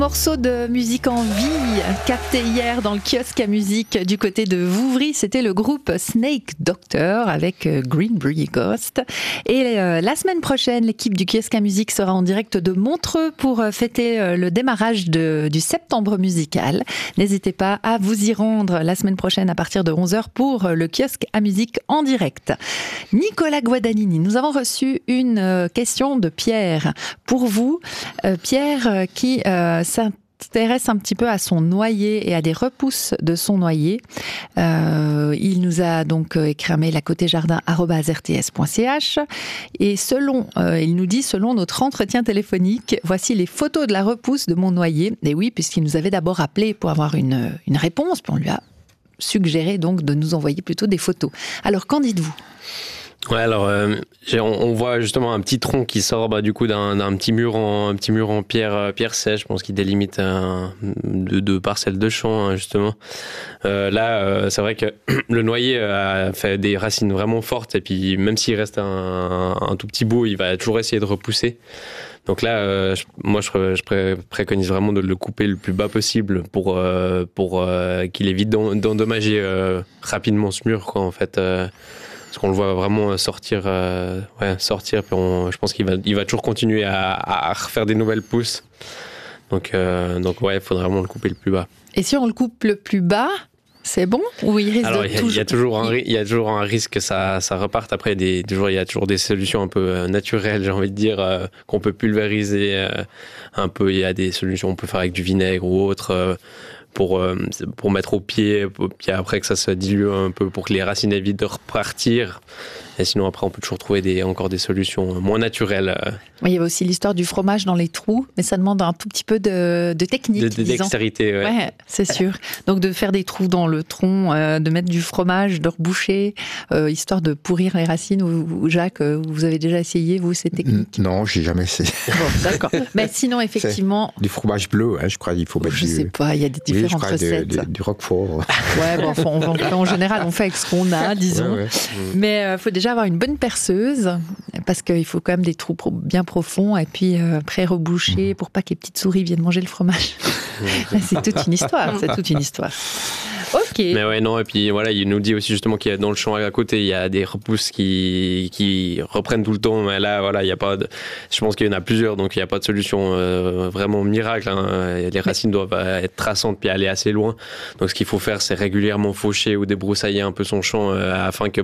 Morceau de musique en vie capté hier dans le kiosque à musique du côté de Vouvry, c'était le groupe Snake Doctor avec Greenbury Ghost. Et la semaine prochaine, l'équipe du kiosque à musique sera en direct de Montreux pour fêter le démarrage du septembre musical. N'hésitez pas à vous y rendre la semaine prochaine à partir de 11h pour le kiosque à musique en direct. Nicolas Guadagnini, nous avons reçu une question de Pierre. Pour vous, Pierre qui s'intéresse un petit peu à son noyer et à des repousses de son noyer. Il nous a donc écrit un mail à côtéjardin@rts.ch et il nous dit, selon notre entretien téléphonique, voici les photos de la repousse de mon noyer. Et oui, puisqu'il nous avait d'abord appelé pour avoir une réponse, puis on lui a suggéré donc de nous envoyer plutôt des photos. Alors, qu'en dites-vous ? Ouais, alors on voit justement un petit tronc qui sort du coup d'un petit mur en pierre sèche, je pense qu'il délimite deux parcelles de champ justement. Là, c'est vrai que le noyer a fait des racines vraiment fortes et puis même s'il reste un tout petit bout, il va toujours essayer de repousser. Donc là, je préconise vraiment de le couper le plus bas possible pour qu'il évite d'endommager rapidement ce mur, quoi, en fait. Parce qu'on le voit vraiment sortir, puis je pense qu'il va toujours continuer à refaire des nouvelles pousses. Donc ouais, il faudrait vraiment le couper le plus bas. Et si on le coupe le plus bas, c'est bon ? Ou il risque il y a toujours un risque que ça reparte. Après, il y a toujours des solutions un peu naturelles, j'ai envie de dire, qu'on peut pulvériser un peu. Il y a des solutions qu'on peut faire avec du vinaigre ou autre. Pour mettre au pied, puis après que ça se dilue un peu pour que les racines évitent de repartir. Et sinon, après, on peut toujours trouver encore des solutions moins naturelles. Oui, il y avait aussi l'histoire du fromage dans les trous, mais ça demande un tout petit peu de technique. De dextérité, ouais. Ouais, c'est sûr. Donc, de faire des trous dans le tronc, de mettre du fromage, de reboucher, histoire de pourrir les racines. Ou Jacques, vous avez déjà essayé, vous, ces techniques ? Non, j'ai jamais essayé. Bon, d'accord. Mais sinon, effectivement... Du fromage bleu, je crois qu'il faut mettre Je sais pas, il y a des différentes recettes. Du roquefort. Ouais, bon, en général, on fait avec ce qu'on a, disons. Ouais. Mais faut déjà avoir une bonne perceuse, parce qu'il faut quand même des trous bien profonds, et puis après reboucher pour pas que les petites souris viennent manger le fromage. C'est toute une histoire, Ok. Mais ouais, non, et puis voilà, il nous dit aussi justement qu'il y a dans le champ à côté, il y a des repousses qui reprennent tout le temps, mais là, voilà, il y a pas je pense qu'il y en a plusieurs, donc il n'y a pas de solution vraiment miracle, hein. Les racines doivent être traçantes puis aller assez loin. Donc ce qu'il faut faire, c'est régulièrement faucher ou débroussailler un peu son champ afin que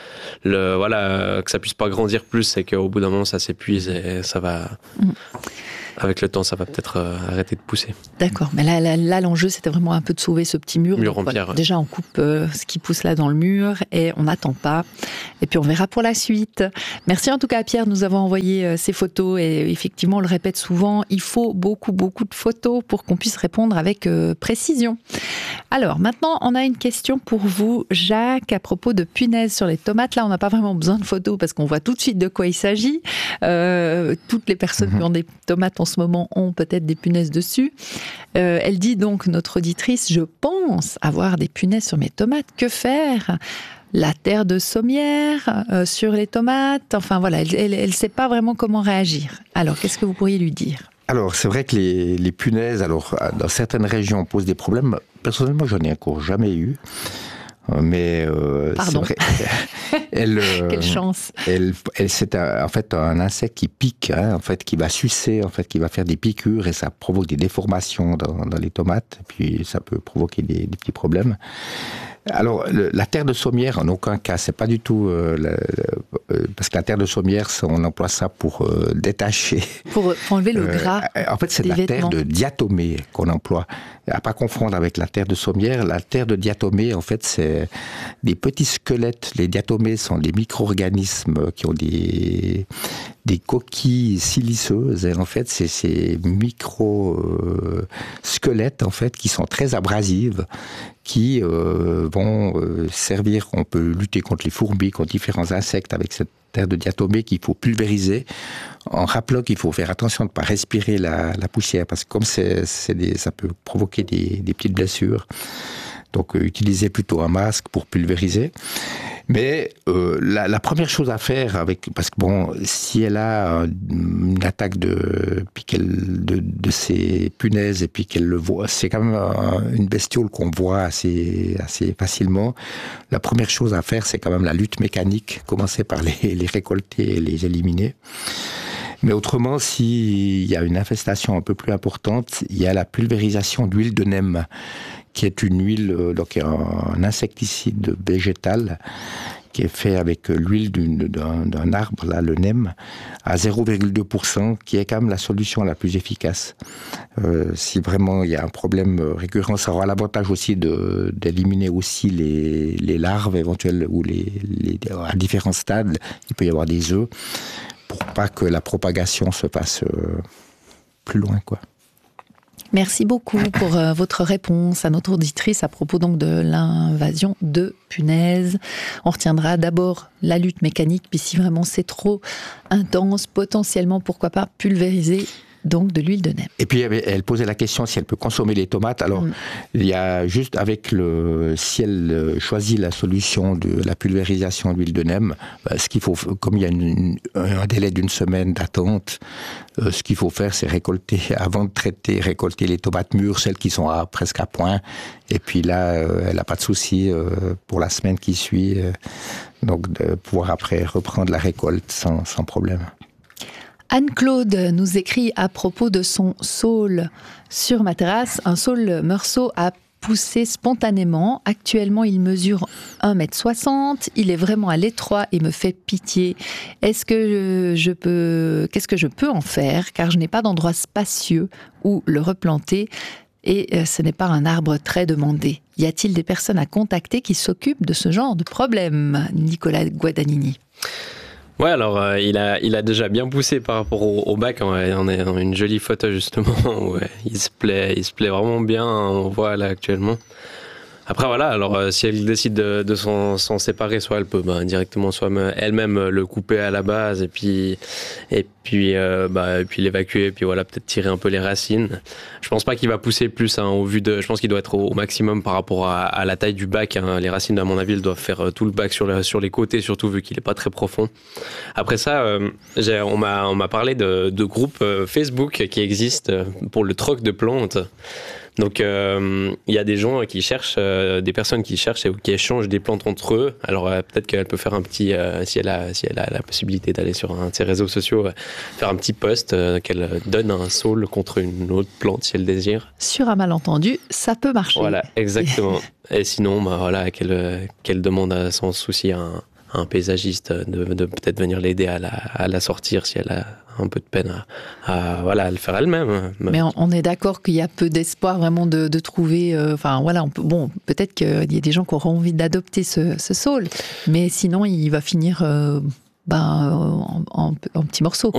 que ça puisse pas grandir plus et qu'au bout d'un moment ça s'épuise et ça va... Avec le temps, ça va peut-être arrêter de pousser. D'accord, mais là l'enjeu, c'était vraiment un peu de sauver ce petit mur. Mur en pierre. Ouais. Déjà, on coupe ce qui pousse là dans le mur et on n'attend pas. Et puis, on verra pour la suite. Merci en tout cas à Pierre de nous avoir envoyé ces photos. Et effectivement, on le répète souvent, il faut beaucoup de photos pour qu'on puisse répondre avec précision. Alors, maintenant, on a une question pour vous, Jacques, à propos de punaises sur les tomates. Là, on n'a pas vraiment besoin de photos parce qu'on voit tout de suite de quoi il s'agit. Toutes les personnes qui ont des tomates en ce moment ont peut-être des punaises dessus. Elle dit donc, notre auditrice, je pense avoir des punaises sur mes tomates. Que faire ? La terre de sommière sur les tomates. Enfin voilà, elle ne sait pas vraiment comment réagir. Alors, qu'est-ce que vous pourriez lui dire ? Alors, c'est vrai que les punaises, dans certaines régions, posent des problèmes. Personnellement, j'en ai encore jamais eu. Mais pardon. C'est vrai, quelle chance. C'est en fait un insecte qui pique, en fait, qui va sucer, en fait, qui va faire des piqûres et ça provoque des déformations dans les tomates. Et puis ça peut provoquer des petits problèmes. Alors, la terre de sommière, en aucun cas, c'est pas du tout... parce que la terre de sommière, on emploie ça pour détacher... Pour enlever le gras. En fait, c'est de la terre de diatomée qu'on emploie. À pas confondre avec la terre de sommière. La terre de diatomée, en fait, c'est des petits squelettes. Les diatomées sont des micro-organismes qui ont des coquilles siliceuses. Et en fait, c'est ces micro-squelettes, en fait, qui sont très abrasives, qui vont servir, on peut lutter contre les fourmis, contre différents insectes avec cette terre de diatomée qu'il faut pulvériser, en rappelant qu'il faut faire attention de ne pas respirer la poussière, parce que comme ça peut provoquer des petites blessures. Donc, utilisez plutôt un masque pour pulvériser. Mais la première chose à faire, parce que bon, si elle a une attaque de ces punaises et puis qu'elle le voit, c'est quand même une bestiole qu'on voit assez facilement. La première chose à faire, c'est quand même la lutte mécanique, commencer par les récolter et les éliminer. Mais autrement, s'il y a une infestation un peu plus importante, il y a la pulvérisation d'huile de Neem, qui est une huile, donc un insecticide végétal, qui est fait avec l'huile d'un arbre, là, le Neem, à 0,2%, qui est quand même la solution la plus efficace. Si vraiment il y a un problème récurrent, ça aura l'avantage aussi d'éliminer aussi les larves éventuelles, ou à différents stades, il peut y avoir des œufs, pour pas que la propagation se fasse plus loin, quoi. Merci beaucoup pour votre réponse à notre auditrice à propos donc de l'invasion de punaises. On retiendra d'abord la lutte mécanique, puis si vraiment c'est trop intense, potentiellement, pourquoi pas pulvériser donc de l'huile de Neem. Et puis elle posait la question si elle peut consommer les tomates. Alors il y a juste si elle choisit la solution de la pulvérisation d'huile de Neem, ce qu'il faut, comme il y a un délai d'1 semaine d'attente, ce qu'il faut faire, c'est avant de traiter, récolter les tomates mûres, celles qui sont presque à point. Et puis là, elle n'a pas de souci pour la semaine qui suit, donc de pouvoir après reprendre la récolte sans problème. Anne-Claude nous écrit à propos de son saule sur ma terrasse. Un saule meursault a poussé spontanément. Actuellement, il mesure 1,60 m. Il est vraiment à l'étroit et me fait pitié. Qu'est-ce que je peux en faire? Car je n'ai pas d'endroit spacieux où le replanter. Et ce n'est pas un arbre très demandé. Y a-t-il des personnes à contacter qui s'occupent de ce genre de problème? Nicolas Guadagnini. Ouais, alors il a déjà bien poussé par rapport au bac. On a une jolie photo justement où il se plaît vraiment bien. On voit là actuellement. Après voilà, alors si elle décide de s'en séparer, soit elle peut directement elle-même le couper à la base et puis l'évacuer, et puis voilà, peut-être tirer un peu les racines. Je pense pas qu'il va pousser plus je pense qu'il doit être au maximum par rapport à la taille du bac. Les racines, à mon avis, elles doivent faire tout le bac sur les côtés, surtout vu qu'il est pas très profond. Après ça, on m'a parlé de groupes Facebook qui existent pour le troc de plantes. Donc il y a des gens qui cherchent, des personnes qui cherchent et qui échangent des plantes entre eux. Alors peut-être qu'elle peut faire un petit, si elle a la possibilité d'aller sur un de ses réseaux sociaux, faire un petit post qu'elle donne un saule contre une autre plante si elle désire. Sur un malentendu, ça peut marcher. Voilà, exactement. Et sinon, voilà, qu'elle demande sans souci à un paysagiste de peut-être venir l'aider à la sortir si elle a un peu de peine à le faire elle-même. Mais on est d'accord qu'il y a peu d'espoir vraiment de trouver. Peut-être qu'il y a des gens qui auront envie d'adopter ce saule, mais sinon il va finir en petits morceaux.